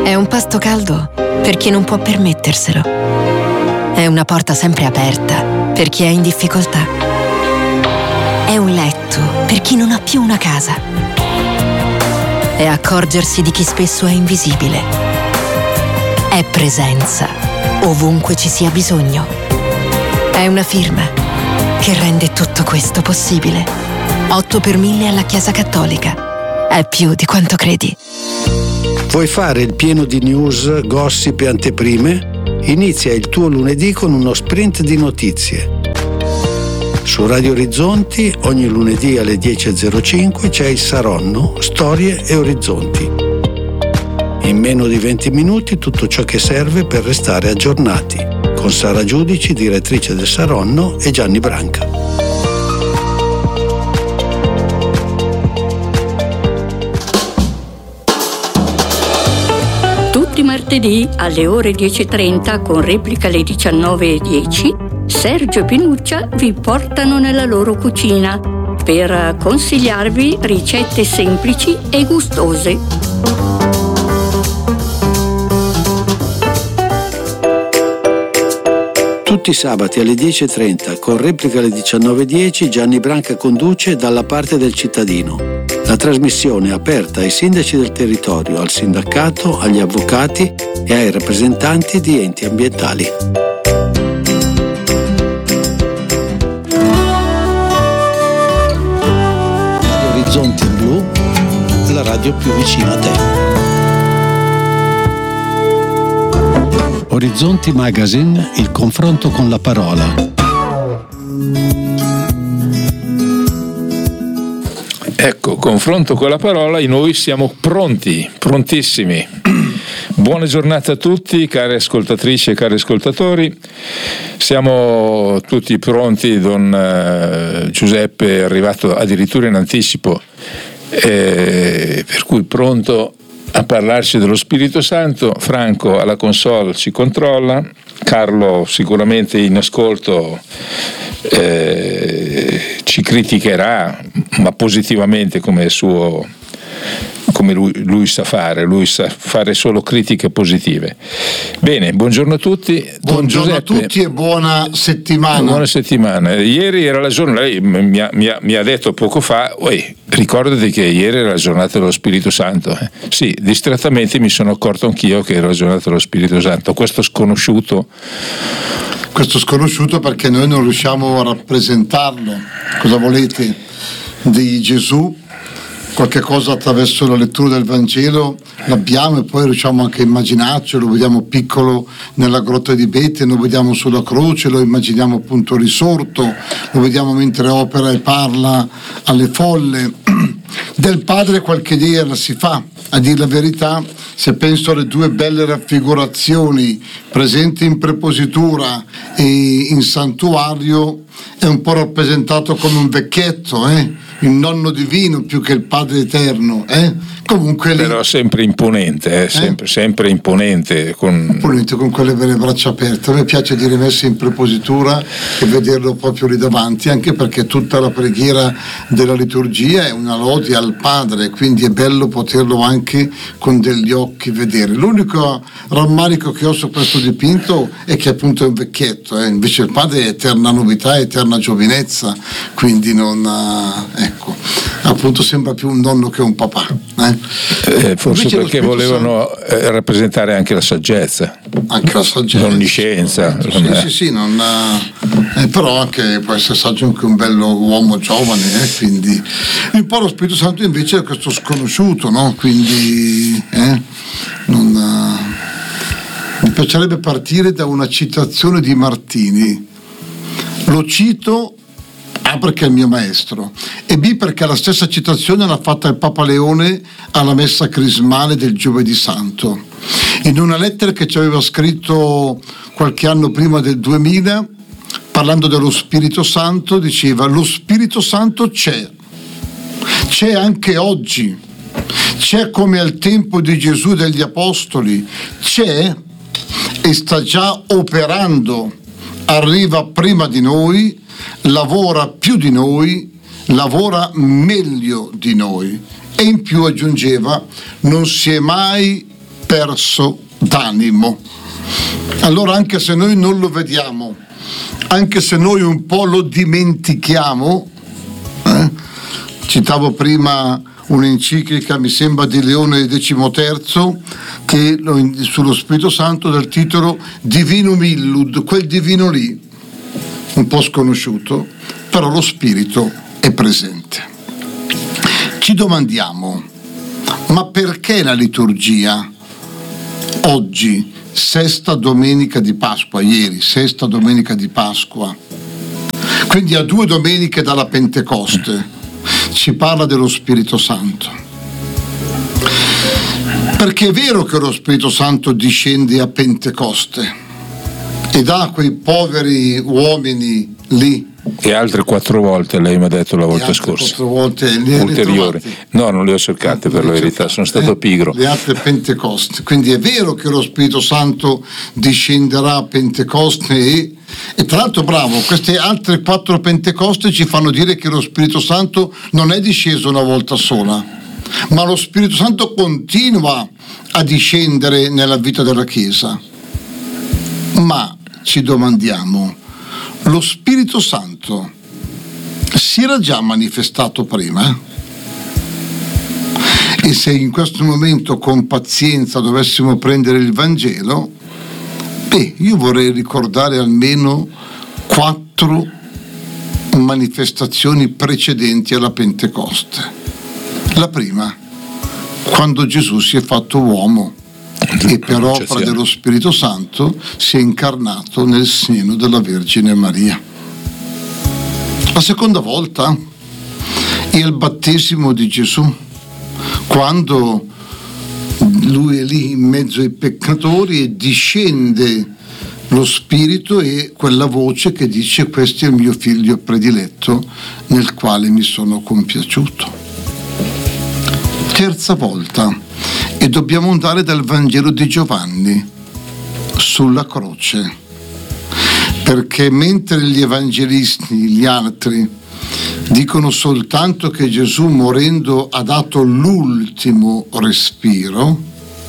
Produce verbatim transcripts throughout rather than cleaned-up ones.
È un pasto caldo per chi non può permetterselo. È una porta sempre aperta per chi è in difficoltà. È un letto per chi non ha più una casa. È accorgersi di chi spesso è invisibile. È presenza ovunque ci sia bisogno. È una firma che rende tutto questo possibile. otto per mille alla Chiesa Cattolica. È più di quanto credi. Vuoi fare il pieno di news, gossip e anteprime? Inizia il tuo lunedì con uno sprint di notizie. Su Radio Orizzonti ogni lunedì alle dieci e zero cinque c'è il Saronno, Storie e Orizzonti. In meno di venti minuti tutto ciò che serve per restare aggiornati, con Sara Giudici, direttrice del Saronno, e Gianni Branca. Tutti i martedì alle ore dieci e trenta, con replica alle diciannove e dieci, Sergio e Pinuccia vi portano nella loro cucina per consigliarvi ricette semplici e gustose. Tutti i sabati alle dieci e trenta, con replica alle diciannove e dieci, Gianni Branca conduce Dalla parte del cittadino. La trasmissione è aperta ai sindaci del territorio, al sindacato, agli avvocati e ai rappresentanti di enti ambientali. Orizzonti Blu, la radio più vicina a te. Orizzonti Magazine, il confronto con la parola. Ecco, confronto con la parola, e noi siamo pronti, prontissimi. Buona giornata a tutti, care ascoltatrici e cari ascoltatori. Siamo tutti pronti, don uh, Giuseppe è arrivato addirittura in anticipo, eh, per cui pronto a parlarci dello Spirito Santo. Franco alla console ci controlla, Carlo sicuramente in ascolto eh, ci criticherà, ma positivamente, come è suo, come lui, lui sa fare, lui sa fare solo critiche positive. Bene, buongiorno a tutti. Buongiorno a tutti e buona settimana. Buona settimana. Ieri era la giornata, lei mi ha, mi ha, mi ha detto poco fa, uè, ricordati che ieri era la giornata dello Spirito Santo. Eh. Sì, distrattamente mi sono accorto anch'io che era la giornata dello Spirito Santo. Questo sconosciuto. Questo sconosciuto perché noi non riusciamo a rappresentarlo. Cosa volete? Di Gesù, qualche cosa attraverso la lettura del Vangelo l'abbiamo, e poi riusciamo anche a immaginarcelo, lo vediamo piccolo nella grotta di Betlemme, lo vediamo sulla croce, lo immaginiamo appunto risorto, lo vediamo mentre opera e parla alle folle. Del Padre qualche idea la si fa, a dire la verità. Se penso alle due belle raffigurazioni presenti in prepositura e in santuario, è un po' rappresentato come un vecchietto, eh? Il nonno divino più che il Padre eterno, eh? Comunque lì, però sempre imponente, eh? sempre, eh? sempre imponente, con... imponente con quelle belle braccia aperte. A me piace dire messe in prepositura e vederlo proprio lì davanti, anche perché tutta la preghiera della liturgia è una lode al Padre, quindi è bello poterlo anche con degli occhi vedere. L'unico rammarico che ho su questo dipinto è che appunto è un vecchietto, eh? Invece il Padre è eterna novità, eterna giovinezza, quindi non ha, ecco, appunto sembra più un nonno che un papà, eh? Eh, forse invece perché volevano Santo... rappresentare anche la saggezza, anche la saggezza, l'onniscienza, sì, sì, sì, sì, non, eh, però anche può essere saggio anche un bello uomo giovane, eh? Quindi un po' lo Spirito Santo invece è questo sconosciuto, no? Quindi eh? non, uh... mi piacerebbe partire da una citazione di Martini. Lo cito A perché è il mio maestro, e B perché la stessa citazione l'ha fatta il Papa Leone alla messa crismale del Giovedì Santo, in una lettera che ci aveva scritto qualche anno prima del duemila, parlando dello Spirito Santo. Diceva: lo Spirito Santo c'è, c'è anche oggi, c'è come al tempo di Gesù e degli Apostoli, c'è e sta già operando, arriva prima di noi, lavora più di noi, lavora meglio di noi. E in più aggiungeva: non si è mai perso d'animo. Allora, anche se noi non lo vediamo, anche se noi un po' lo dimentichiamo, eh? Citavo prima un'enciclica, mi sembra di Leone decimoterzo, che sullo Spirito Santo, dal titolo Divinum Illud, quel divino lì, un po' sconosciuto, però lo Spirito è presente. Ci domandiamo, ma perché la liturgia oggi, sesta domenica di Pasqua, ieri, sesta domenica di Pasqua, quindi a due domeniche dalla Pentecoste, ci parla dello Spirito Santo? Perché è vero che lo Spirito Santo discende a Pentecoste e dà quei poveri uomini lì. E altre quattro volte, lei mi ha detto la volta scorsa. Quattro volte le ulteriori. No, non le ho cercate, per la verità, sono stato pigro. Le altre Pentecoste. Quindi è vero che lo Spirito Santo discenderà a Pentecoste e, e tra l'altro, bravo, queste altre quattro Pentecoste ci fanno dire che lo Spirito Santo non è disceso una volta sola, ma lo Spirito Santo continua a discendere nella vita della Chiesa. Ma ci domandiamo, lo Spirito Santo si era già manifestato prima? E se in questo momento con pazienza dovessimo prendere il Vangelo, beh, io vorrei ricordare almeno quattro manifestazioni precedenti alla Pentecoste. La prima, quando Gesù si è fatto uomo e per opera dello Spirito Santo si è incarnato nel seno della Vergine Maria. La seconda volta è il battesimo di Gesù, quando lui è lì in mezzo ai peccatori e discende lo Spirito e quella voce che dice: questo è il mio figlio prediletto nel quale mi sono compiaciuto. Terza volta, e dobbiamo andare dal Vangelo di Giovanni, sulla croce, perché mentre gli evangelisti, gli altri, dicono soltanto che Gesù morendo ha dato l'ultimo respiro,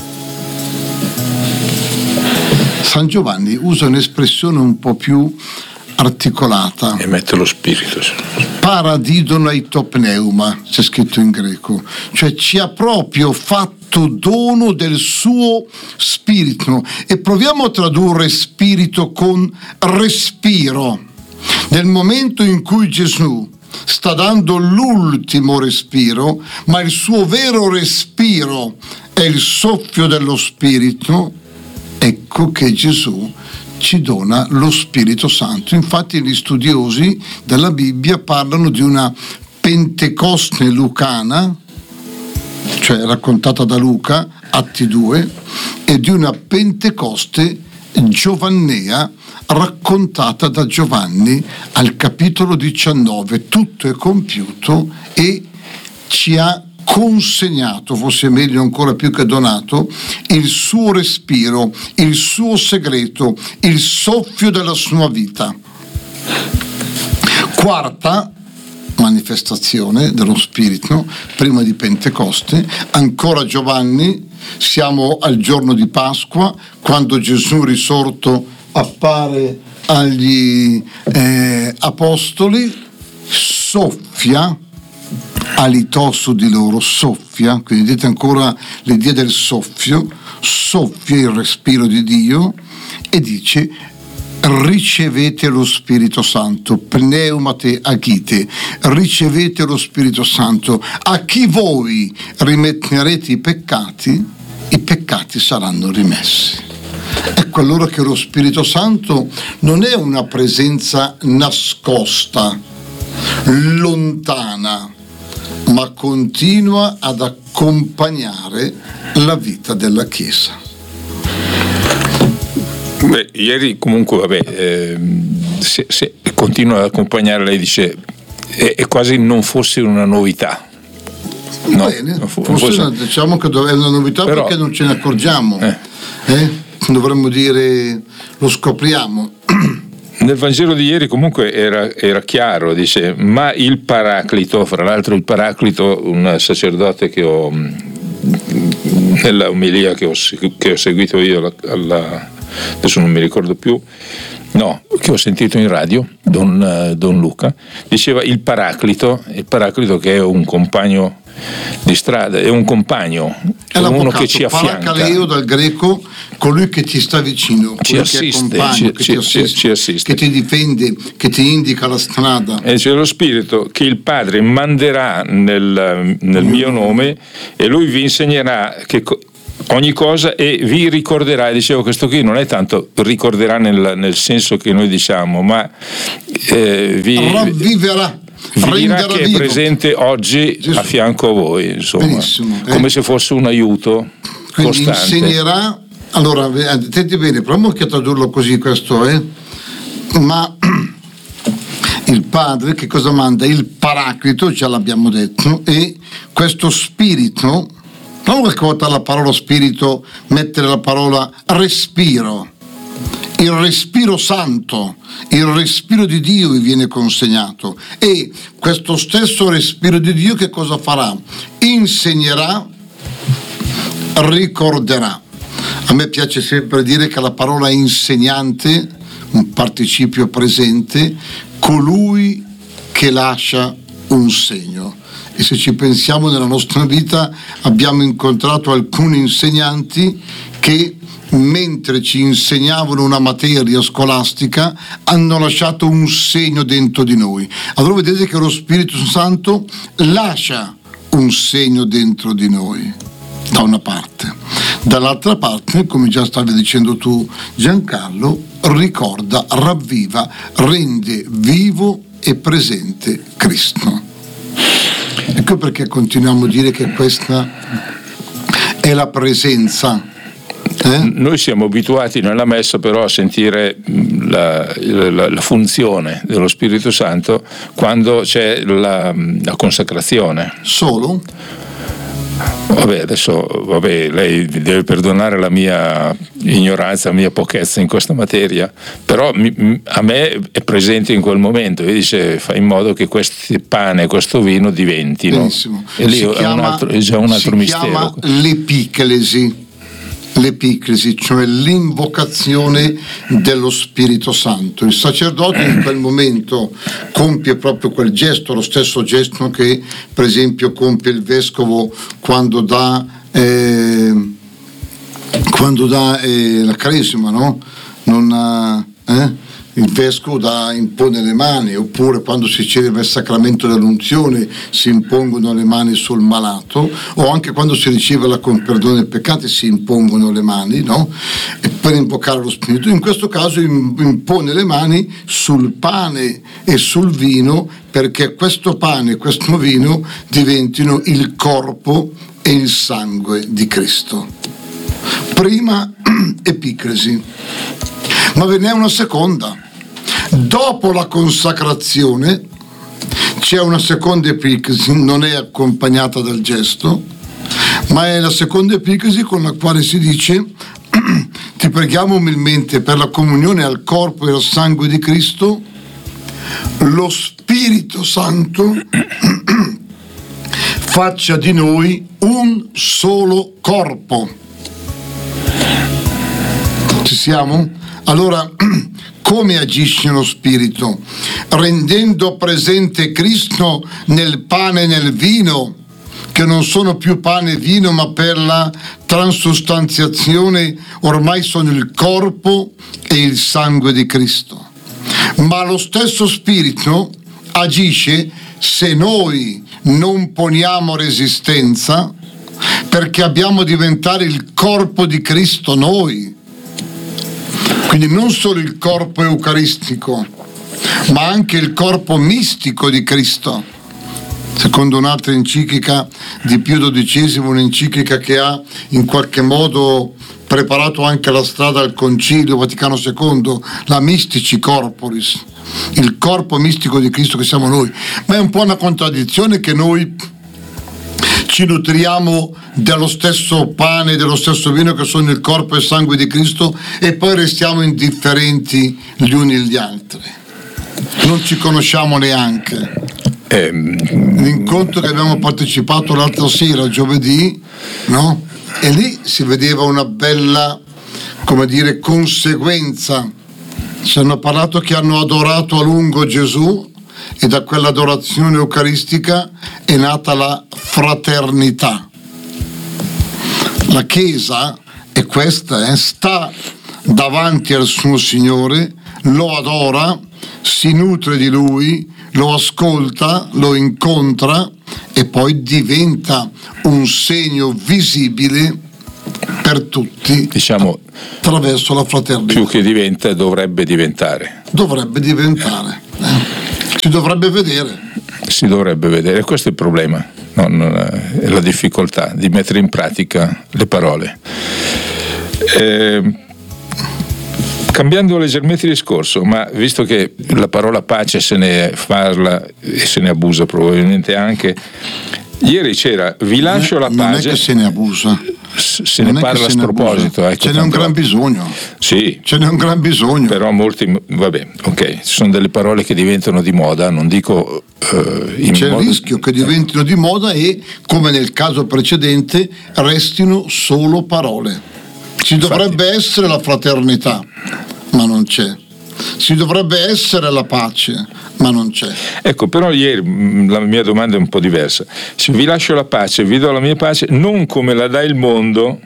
San Giovanni usa un'espressione un po' più articolata. E mette lo spirito. Paradidon aitopneuma, c'è scritto in greco, cioè ci ha proprio fatto dono del suo spirito. E proviamo a tradurre spirito con respiro. Nel momento in cui Gesù sta dando l'ultimo respiro, ma il suo vero respiro è il soffio dello Spirito, ecco che Gesù ci dona lo Spirito Santo. Infatti gli studiosi della Bibbia parlano di una Pentecoste lucana, cioè raccontata da Luca, Atti due, e di una Pentecoste giovannea raccontata da Giovanni al capitolo diciannove. Tutto è compiuto e ci ha consegnato, forse meglio ancora più che donato, il suo respiro, il suo segreto, il soffio della sua vita. Quarta manifestazione dello Spirito, prima di Pentecoste, ancora Giovanni, siamo al giorno di Pasqua, quando Gesù risorto appare agli eh, apostoli, soffia, alitò su di loro, soffia, quindi vedete ancora l'idea del soffio, soffia il respiro di Dio e dice: ricevete lo Spirito Santo, pneumate agite, ricevete lo Spirito Santo, a chi voi rimetterete i peccati, i peccati saranno rimessi. Ecco allora che lo Spirito Santo non è una presenza nascosta, lontana, ma continua ad accompagnare la vita della Chiesa. Beh, ieri comunque vabbè, eh, se, se continua ad accompagnare, lei dice è, è quasi non fosse una novità. No, Bene, fu, forse, forse diciamo che è una novità, però, perché non ce ne accorgiamo, eh. Eh? Dovremmo dire lo scopriamo. Nel Vangelo di ieri comunque era, era chiaro, dice: ma il Paraclito, fra l'altro il Paraclito, un sacerdote che ho nella omelia che ho, che ho seguito io alla, alla, adesso non mi ricordo più, no, che ho sentito in radio, Don, Don Luca, diceva il Paraclito, il Paraclito che è un compagno di strada, è un compagno, è uno che ci affianca. Paracaleo dal greco, colui che ti sta vicino, ci assiste, che, ci, che, ci, ti assiste, ci assiste, che ti difende, che ti indica la strada. E c'è lo Spirito che il Padre manderà nel, nel mio nome e lui vi insegnerà che ogni cosa e vi ricorderà. Dicevo, questo qui non è tanto ricorderà nel, nel senso che noi diciamo, ma eh, vi ravviverà, vi dirà che è presente oggi Gesù. A fianco a voi, insomma. Benissimo, eh? Come se fosse un aiuto. Quindi costante. Insegnerà, allora attenti bene, proviamo a tradurlo così questo, eh? Ma il Padre che cosa manda? Il Paraclito, già l'abbiamo detto, e questo Spirito. Non qualche volta la parola spirito mettere la parola respiro, il respiro santo, il respiro di Dio vi viene consegnato, e questo stesso respiro di Dio che cosa farà? Insegnerà, ricorderà. A me piace sempre dire che la parola insegnante, un participio presente, colui che lascia un segno. E se ci pensiamo nella nostra vita abbiamo incontrato alcuni insegnanti che mentre ci insegnavano una materia scolastica hanno lasciato un segno dentro di noi. Allora vedete che lo Spirito Santo lascia un segno dentro di noi, da una parte. Dall'altra parte, come già stavi dicendo tu Giancarlo, ricorda, ravviva, rende vivo e presente Cristo. Ecco perché continuiamo a dire che questa è la presenza. Eh? Noi siamo abituati nella messa però a sentire la, la, la funzione dello Spirito Santo quando c'è la, la consacrazione. Solo? Vabbè, adesso vabbè, lei deve perdonare la mia ignoranza, la mia pochezza in questa materia, però mi, a me è presente in quel momento e dice fai in modo che questo pane e questo vino diventino. Benissimo. E lì è, chiama, un altro, è già un altro si mistero. Si chiama l'epiclesi. L'epiclesi, cioè l'invocazione dello Spirito Santo. Il sacerdote in quel momento compie proprio quel gesto, lo stesso gesto che per esempio compie il vescovo quando dà eh, quando dà eh, la cresima, no? Non ha, eh? Il vescovo da, impone le mani, oppure quando si celebra il sacramento dell'unzione si impongono le mani sul malato, o anche quando si riceve la con perdono dei peccati si impongono le mani, no? E per invocare lo Spirito. In questo caso impone le mani sul pane e sul vino, perché questo pane e questo vino diventino il corpo e il sangue di Cristo. Prima epiclesi, ma ve n'è una seconda. Dopo la consacrazione c'è una seconda epiclesi, non è accompagnata dal gesto, ma è la seconda epiclesi con la quale si dice ti preghiamo umilmente per la comunione al corpo e al sangue di Cristo, lo Spirito Santo faccia di noi un solo corpo. Ci siamo? Allora, come agisce lo Spirito? Rendendo presente Cristo nel pane e nel vino, che non sono più pane e vino, ma per la transustanziazione ormai sono il corpo e il sangue di Cristo. Ma lo stesso Spirito agisce se noi non poniamo resistenza, perché abbiamo diventare il corpo di Cristo noi. Quindi non solo il corpo eucaristico, ma anche il corpo mistico di Cristo. Secondo un'altra enciclica di Pio dodicesimo, un'enciclica che ha in qualche modo preparato anche la strada al Concilio Vaticano secondo, la Mystici Corporis, il corpo mistico di Cristo che siamo noi. Ma è un po' una contraddizione che noi ci nutriamo dello stesso pane, dello stesso vino che sono il corpo e il sangue di Cristo, e poi restiamo indifferenti gli uni agli altri. Non ci conosciamo neanche. Eh, L'incontro che abbiamo partecipato l'altra sera, giovedì, no? E lì si vedeva una bella, come dire, conseguenza. Ci hanno parlato che hanno adorato a lungo Gesù e da quell'adorazione eucaristica è nata la fraternità. La Chiesa è questa, eh? Sta davanti al suo Signore, lo adora, si nutre di Lui, lo ascolta, lo incontra e poi diventa un segno visibile per tutti, diciamo, attraverso la fraternità. Più che diventa, dovrebbe diventare. Dovrebbe diventare. Eh. Si dovrebbe vedere. Si dovrebbe vedere, questo è il problema, no, non è la difficoltà di mettere in pratica le parole. Eh, cambiando leggermente il discorso, ma visto che la parola pace se ne parla e se ne abusa probabilmente anche, ieri c'era vi lascio la pace. Non è che se ne abusa. Se ne parla a sproposito, ecco, ce n'è un gran bisogno. Sì, ce n'è un gran bisogno. Però molti, vabbè, ok, ci sono delle parole che diventano di moda, non dico uh, in c'è modo... il rischio che diventino di moda e, come nel caso precedente, restino solo parole. Ci dovrebbe Infatti. essere la fraternità, ma non c'è. Ci dovrebbe essere la pace, ma non c'è. Ecco, però ieri la mia domanda è un po' diversa. Se vi lascio la pace, vi do la mia pace, non come la dà il mondo,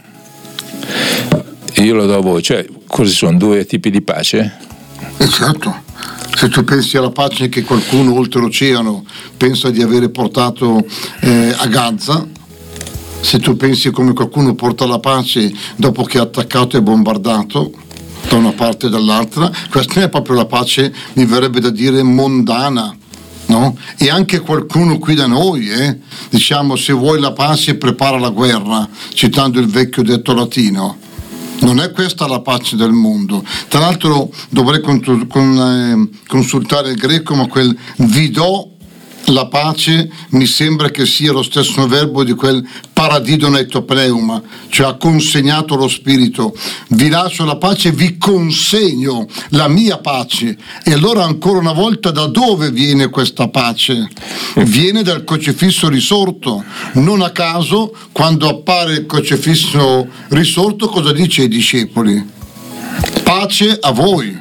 io la do a voi. Cioè, cosa sono? Due tipi di pace? Esatto. Se tu pensi alla pace che qualcuno oltre l'oceano pensa di avere portato eh, a Gaza, se tu pensi come qualcuno porta la pace dopo che ha attaccato e bombardato da una parte e dall'altra, questa è proprio la pace, mi verrebbe da dire, mondana, no? E anche qualcuno qui da noi, eh? diciamo, se vuoi la pace prepara la guerra, citando il vecchio detto latino. Non è questa la pace del mondo. Tra l'altro dovrei con, con, eh, consultare il greco, ma quel vi do la pace mi sembra che sia lo stesso verbo di quel paradidon etopneuma, cioè ha consegnato lo spirito. Vi lascio la pace, vi consegno la mia pace. E allora ancora una volta da dove viene questa pace? Viene dal crocifisso risorto. Non a caso quando appare il crocifisso risorto cosa dice ai discepoli? Pace a voi.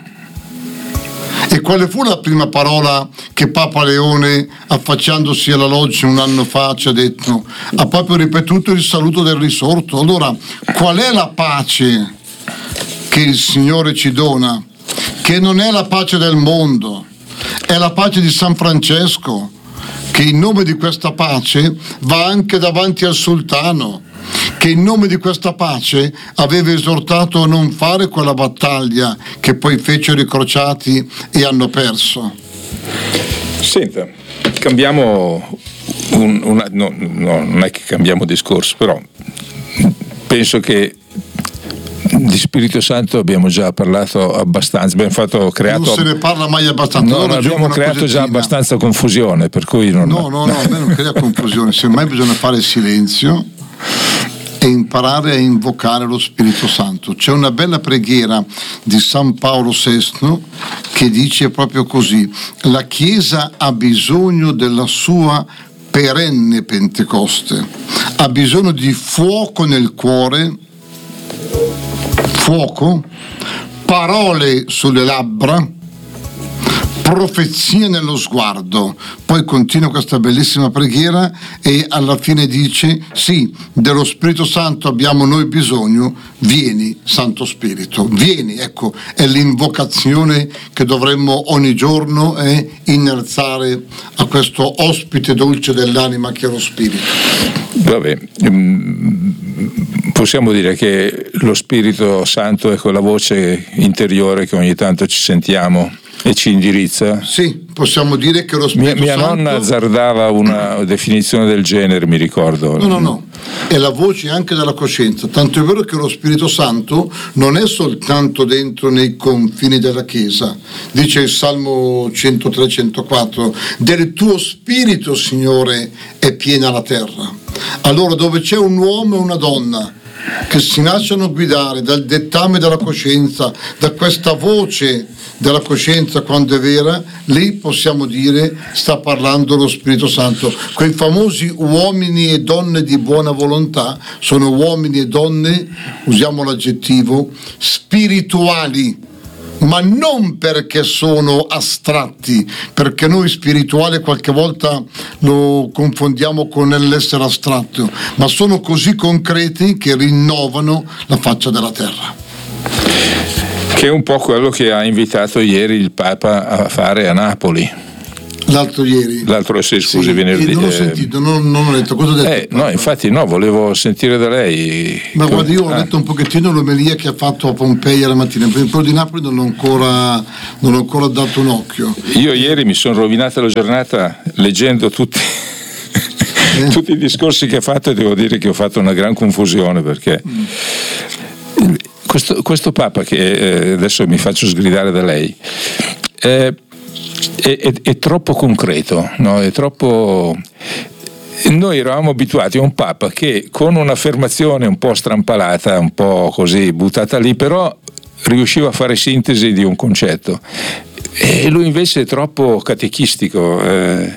E quale fu la prima parola che Papa Leone, affacciandosi alla loggia un anno fa, ci ha detto? Ha proprio ripetuto il saluto del risorto. Allora, qual è la pace che il Signore ci dona? Che non è la pace del mondo, è la pace di San Francesco, che in nome di questa pace va anche davanti al sultano, che in nome di questa pace aveva esortato a non fare quella battaglia che poi fecero i crociati e hanno perso. Senta, cambiamo un, una, no, no, non è che cambiamo discorso, però penso che di Spirito Santo abbiamo già parlato abbastanza, abbiamo fatto creato non se ne parla mai abbastanza. No, no, abbiamo creato cosettina. già abbastanza confusione, per cui non... no no no a me non crea confusione, semmai bisogna fare silenzio e imparare a invocare lo Spirito Santo. C'è una bella preghiera di San Paolo sesto che dice proprio così: la Chiesa ha bisogno della sua perenne Pentecoste, ha bisogno di fuoco nel cuore, fuoco, parole sulle labbra, profezia nello sguardo. Poi continua questa bellissima preghiera e alla fine dice: sì, dello Spirito Santo abbiamo noi bisogno, vieni Santo Spirito, vieni. Ecco, è l'invocazione che dovremmo ogni giorno eh, innalzare a questo ospite dolce dell'anima che è lo Spirito. Vabbè, possiamo dire che lo Spirito Santo è quella voce interiore che ogni tanto ci sentiamo e ci indirizza? Sì, possiamo dire che lo Spirito mia, mia Santo... Mia nonna azzardava una definizione del genere, mi ricordo. No, no, no, è la voce anche della coscienza, tanto è vero che lo Spirito Santo non è soltanto dentro nei confini della Chiesa. Dice il Salmo centotré centoquattro: del tuo Spirito, Signore, è piena la terra. Allora, dove c'è un uomo e una donna che si lasciano guidare dal dettame della coscienza, da questa voce della coscienza quando è vera, lì possiamo dire sta parlando lo Spirito Santo. Quei famosi uomini e donne di buona volontà sono uomini e donne, usiamo l'aggettivo, spirituali, ma non perché sono astratti, perché noi spirituale qualche volta lo confondiamo con l'essere astratto, ma sono così concreti che rinnovano la faccia della terra. Che è un po' quello che ha invitato ieri il Papa a fare a Napoli. L'altro ieri? L'altro, sì, scusi, sì, venerdì. Non ho sentito, non, non ho letto. Cosa ha detto? Eh, no, infatti no, volevo sentire da lei. Ma guarda, io ho letto un pochettino l'omelia che ha fatto a Pompei la mattina, per quello di Napoli non ho ancora, non ho ancora dato un occhio. Io ieri mi sono rovinata la giornata leggendo tutti, eh? tutti i discorsi che ha fatto, e devo dire che ho fatto una gran confusione, perché mm. questo, questo Papa, che eh, adesso mi faccio sgridare da lei, eh, È, è, è troppo concreto, no? È troppo. Noi eravamo abituati a un Papa che con un'affermazione un po' strampalata, un po' così buttata lì, però riusciva a fare sintesi di un concetto, e lui invece è troppo catechistico, eh,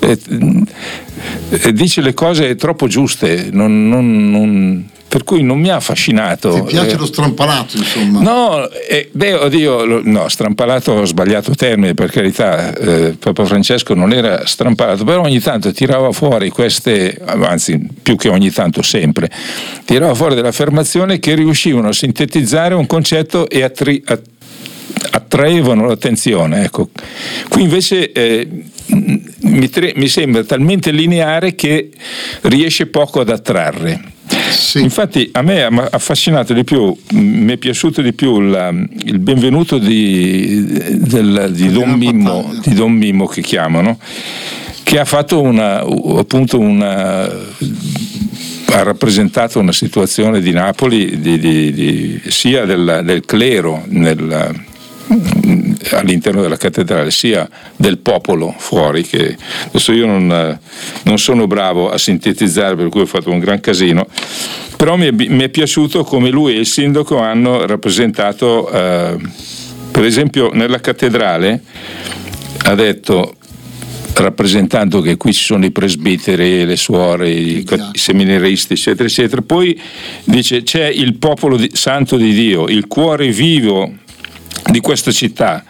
eh, dice le cose troppo giuste, non, non, non per cui non mi ha affascinato. Ti piace eh, lo strampalato, insomma? No, eh, beh, oddio, no, strampalato ho sbagliato termine, per carità, eh, Papa Francesco non era strampalato, però ogni tanto tirava fuori queste, anzi più che ogni tanto sempre, tirava fuori delle affermazioni che riuscivano a sintetizzare un concetto e a tri- a attraevano l'attenzione, ecco. Qui invece eh, mi, tre- mi sembra talmente lineare che riesce poco ad attrarre. Sì. Infatti a me ha affascinato di più, mi è piaciuto di più la, il benvenuto di, del, di, Don Mimmo, di Don Mimmo che chiamano, che ha fatto una, appunto una, ha rappresentato una situazione di Napoli di, di, di, sia del, del clero nel, all'interno della cattedrale, sia del popolo fuori, che adesso io non, non sono bravo a sintetizzare, per cui ho fatto un gran casino, però mi è, mi è piaciuto come lui e il sindaco hanno rappresentato, eh, per esempio nella cattedrale ha detto, rappresentando che qui ci sono i presbiteri, le suore, i, i seminaristi, eccetera, eccetera, poi dice c'è il popolo di, santo di Dio, il cuore vivo di questa città,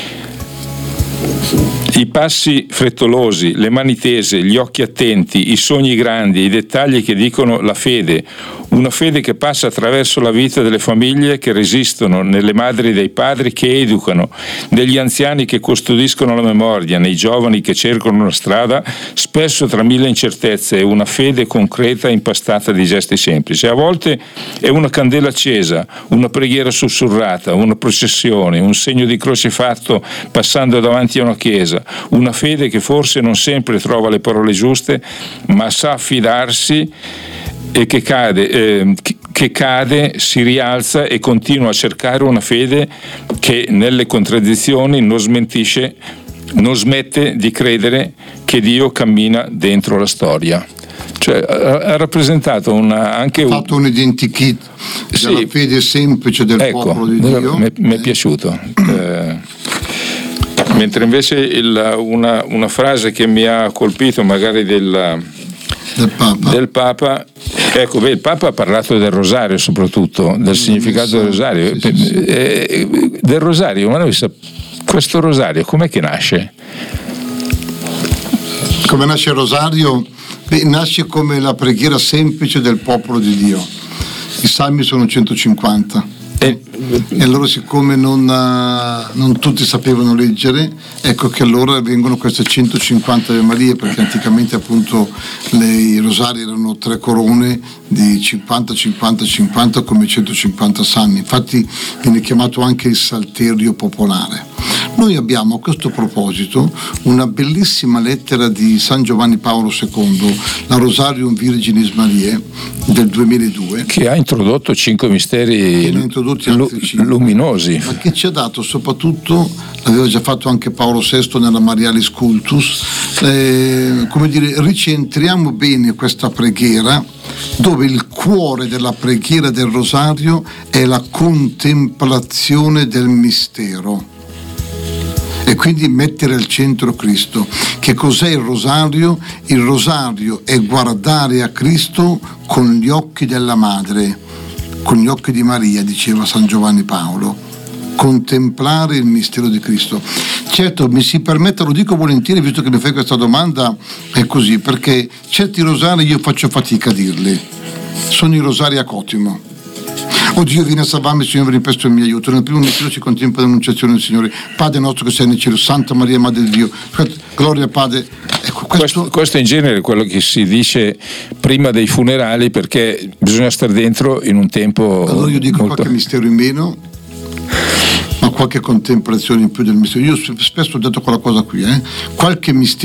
i passi frettolosi, le mani tese, gli occhi attenti, i sogni grandi, i dettagli che dicono la fede, una fede che passa attraverso la vita delle famiglie che resistono, nelle madri dei padri che educano, degli anziani che custodiscono la memoria, nei giovani che cercano una strada, spesso tra mille incertezze, e una fede concreta impastata di gesti semplici. A volte è una candela accesa, una preghiera sussurrata, una processione, un segno di croce fatto passando davanti a una chiesa, una fede che forse non sempre trova le parole giuste, ma sa affidarsi e che cade, eh, che cade, si rialza e continua a cercare una fede che nelle contraddizioni non smentisce, non smette di credere che Dio cammina dentro la storia. Cioè ha, ha rappresentato una, anche ha fatto un identikit della sì, fede semplice del ecco, popolo di Dio. Mi è piaciuto. Eh, mentre invece il, una, una frase che mi ha colpito magari del, del Papa, del Papa ecco, beh, il Papa ha parlato del rosario, soprattutto del significato del rosario, sì, sì, sì. Eh, del rosario, ma noi sappiamo questo rosario com'è che nasce? Come nasce il rosario? Beh, nasce come la preghiera semplice del popolo di Dio. I salmi sono centocinquanta. E, e allora, siccome non, non tutti sapevano leggere, ecco che allora vengono queste centocinquanta Ave Marie, perché anticamente appunto le, i rosari erano tre corone di cinquanta cinquanta cinquanta come centocinquanta salmi. Infatti viene chiamato anche il salterio popolare. Noi abbiamo a questo proposito una bellissima lettera di San Giovanni Paolo secondo, la Rosarium Virginis Mariae del duemiladue, che ha introdotto cinque misteri lu- luminosi, ma che ci ha dato soprattutto, l'aveva già fatto anche Paolo sesto nella Marialis Cultus, eh, come dire, ricentriamo bene questa preghiera, dove il cuore della preghiera del rosario è la contemplazione del mistero e quindi mettere al centro Cristo. Che cos'è il rosario? Il rosario è guardare a Cristo con gli occhi della madre, con gli occhi di Maria, diceva San Giovanni Paolo, contemplare il mistero di Cristo. Certo, mi si permetta, lo dico volentieri visto che mi fai questa domanda, è così, perché certi rosari io faccio fatica a dirli, sono i rosari a Cotimo. O Dio viene a salvarmi, Signore viene presto in mio aiuto. Nel primo mistero si contempla l'annunciazione del Signore. Padre nostro che sei nel cielo, Santa Maria Madre di Dio, gloria Padre. Ecco, questo... Questo, questo in genere è quello che si dice prima dei funerali, perché bisogna stare dentro in un tempo. Allora io dico molto... qualche mistero in meno, ma qualche contemplazione in più del mistero. Io spesso ho detto quella cosa qui, eh? Qualche mistero